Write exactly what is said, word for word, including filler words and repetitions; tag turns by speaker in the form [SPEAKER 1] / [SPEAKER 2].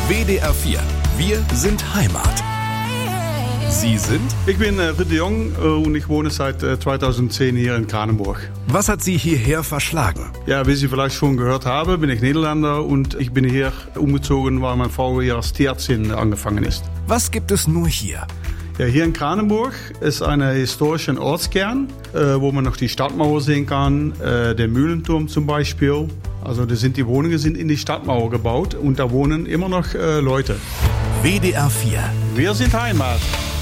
[SPEAKER 1] W D R vier. Wir sind Heimat. Sie sind?
[SPEAKER 2] Ich bin äh, Ruud de Jong äh, und ich wohne seit äh, zweitausendzehn hier in Kranenburg.
[SPEAKER 1] Was hat Sie hierher verschlagen?
[SPEAKER 2] Ja, wie Sie vielleicht schon gehört haben, bin ich Niederländer und ich bin hier umgezogen, weil meine Frau hier als Tierärztin angefangen ist.
[SPEAKER 1] Was gibt es nur hier?
[SPEAKER 2] Ja, hier in Kranenburg ist ein historischer Ortskern, äh, wo man noch die Stadtmauer sehen kann, äh, der Mühlenturm zum Beispiel. Also das sind die Wohnungen sind in die Stadtmauer gebaut und da wohnen immer noch äh, Leute.
[SPEAKER 1] W D R vier.
[SPEAKER 2] Wir sind Heimat.